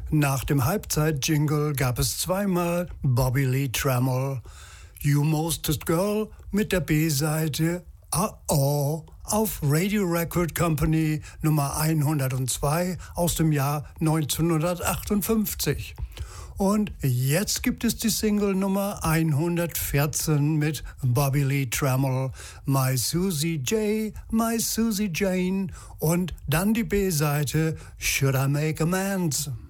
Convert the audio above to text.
Nach dem Halbzeit-Jingle gab es zweimal Bobby Lee Trammell, You Mostest Girl mit der B-Seite Oh auf Radio Record Company Nummer 102 aus dem Jahr 1958. Und jetzt gibt es die Single Nummer 114 mit Bobby Lee Trammell, My Susie J, My Susie Jane und dann die B-Seite Should I Make Amends?